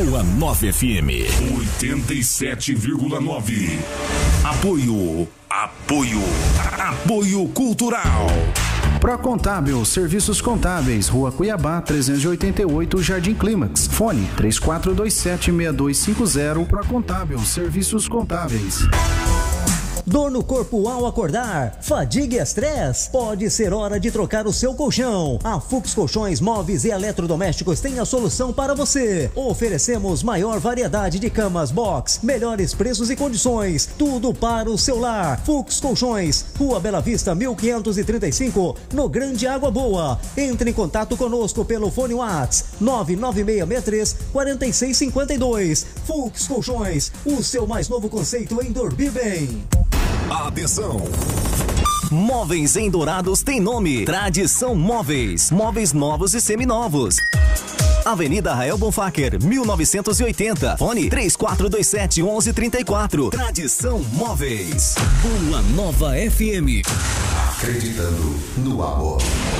Boa 9 FM 87,9. Apoio Cultural. Procontábil, Serviços Contábeis, Rua Cuiabá, 388, Jardim Clímax. Fone 3427-6250. Procontábil, Serviços Contábeis. Dor no corpo ao acordar? Fadiga e estresse? Pode ser hora de trocar o seu colchão. A Fux Colchões Móveis e Eletrodomésticos tem a solução para você. Oferecemos maior variedade de camas box, melhores preços e condições. Tudo para o seu lar. Fux Colchões, Rua Bela Vista, 1535, no Grande Água Boa. Entre em contato conosco pelo fone WhatsApp 99663-4652. Fux Colchões, o seu mais novo conceito em dormir bem. Atenção! Móveis em Dourados tem nome. Tradição Móveis. Móveis novos e seminovos. Avenida Rael Bonfacker, 1980. Fone 3427-1134. Tradição Móveis. Boa Nova FM. Acreditando no amor.